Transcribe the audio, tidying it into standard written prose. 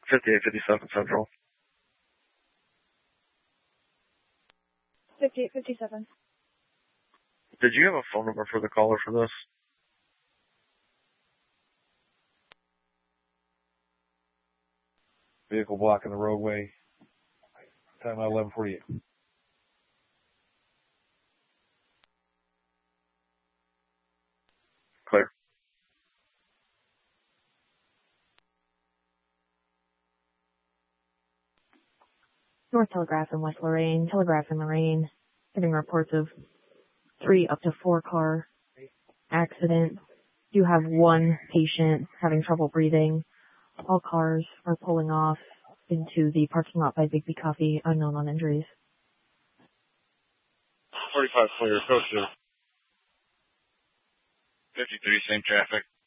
5857 Central. 5857. Did you have a phone number for the caller for this? Vehicle blocking the roadway. Time out 11:48. Clear. North Telegraph in West Lorraine, Telegraph in Lorraine, getting reports of 3 up to 4 car accident. You have 1 patient having trouble breathing. All cars are pulling off into the parking lot by Bigby Coffee, unknown on injuries. 45 clear, code 2. 53, same traffic.